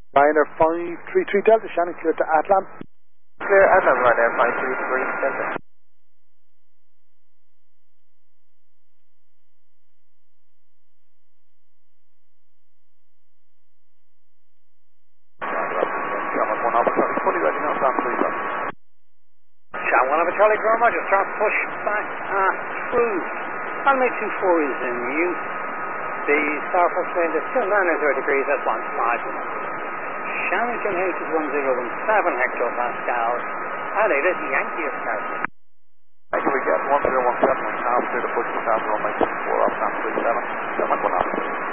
Ryanair 533 Delta, Shannon, clear to Atlan. Clear Atlan, Ryanair 533 Delta. Fully ready now, Sam 3 left. Sham 1 of a Charlie Groma, just start push back through. I'll make 24 is in use. The star first wind is still 9 degrees at 1 5. Shannon H is 1017 hectopascals. And it is Yankee of South. Yankee we get 1017 and half through the push to South runway 24 off Sam 37. 1 half.